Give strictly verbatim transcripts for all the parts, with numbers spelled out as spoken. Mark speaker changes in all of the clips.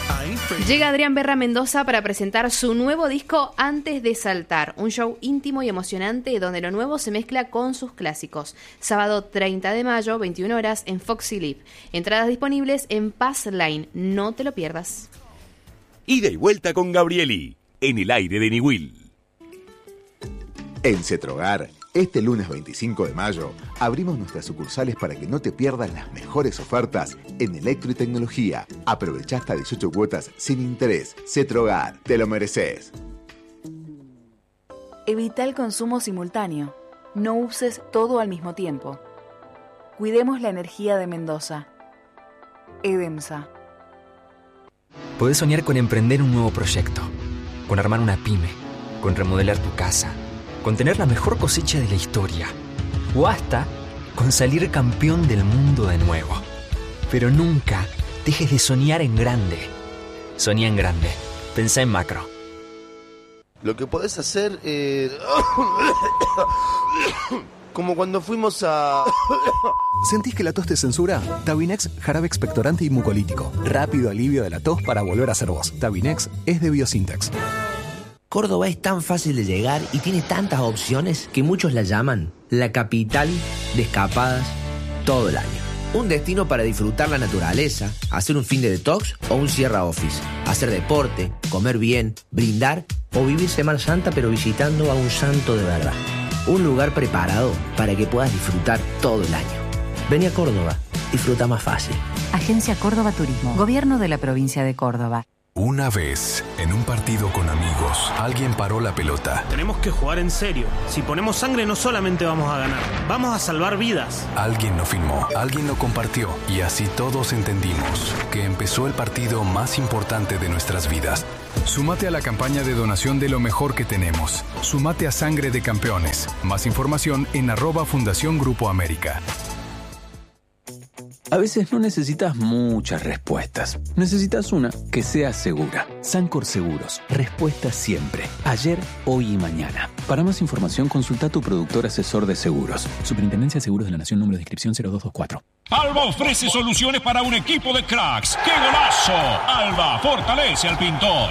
Speaker 1: Llega Adrián Berra Mendoza para presentar su nuevo disco Antes de Saltar, un show íntimo y emocionante donde lo nuevo se mezcla con sus clásicos. Sábado treinta de mayo, veintiuna horas, en Foxy Lip. Entradas disponibles en Pass Line. No te lo pierdas.
Speaker 2: Ida y vuelta con Gabrieli, en el aire de Niwil.
Speaker 3: En Cetrogar, este lunes veinticinco de mayo, abrimos nuestras sucursales para que no te pierdas las mejores ofertas en electro y tecnología. Aprovecha hasta dieciocho cuotas sin interés. Cetrogar, te lo mereces.
Speaker 4: Evita el consumo simultáneo. No uses todo al mismo tiempo. Cuidemos la energía de Mendoza. EDEMSA.
Speaker 5: Podés soñar con emprender un nuevo proyecto, con armar una pyme, con remodelar tu casa, con tener la mejor cosecha de la historia, o hasta con salir campeón del mundo de nuevo. Pero nunca dejes de soñar en grande. Soñá en grande. Pensá en macro.
Speaker 6: Lo que podés hacer es... como cuando fuimos a...
Speaker 7: ¿Sentís que la tos te censura? Tabinex, jarabe expectorante y mucolítico. Rápido alivio de la tos para volver a ser vos. Tabinex es de Biosintex.
Speaker 8: Córdoba es tan fácil de llegar y tiene tantas opciones que muchos la llaman la capital de escapadas todo el año. Un destino para disfrutar la naturaleza, hacer un fin de detox o un Sierra Office, hacer deporte, comer bien, brindar o vivir Semana Santa pero visitando a un santo de verdad. Un lugar preparado para que puedas disfrutar todo el año. Vení a Córdoba, disfruta más fácil.
Speaker 9: Agencia Córdoba Turismo, Gobierno de la Provincia de Córdoba.
Speaker 10: Una vez, en un partido con amigos, alguien paró la pelota.
Speaker 11: Tenemos que jugar en serio. Si ponemos sangre no solamente vamos a ganar, vamos a salvar vidas.
Speaker 10: Alguien lo filmó, alguien lo compartió y así todos entendimos que empezó el partido más importante de nuestras vidas. Súmate a la campaña de donación de lo mejor que tenemos. Súmate a Sangre de Campeones. Más información en arroba Fundación Grupo América.
Speaker 12: A veces no necesitas muchas respuestas. Necesitas una que sea segura. Sancor Seguros. Respuesta siempre. Ayer, hoy y mañana. Para más información, consulta a tu productor asesor de seguros. Superintendencia de Seguros de la Nación, número de inscripción cero dos dos cuatro.
Speaker 13: Alba ofrece soluciones para un equipo de cracks. ¡Qué golazo! Alba fortalece al pintor.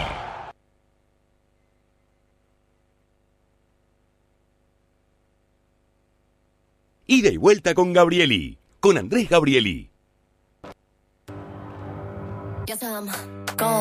Speaker 2: Ida y vuelta con Gabrieli, con Andrés Gabrieli.
Speaker 14: Yes, um.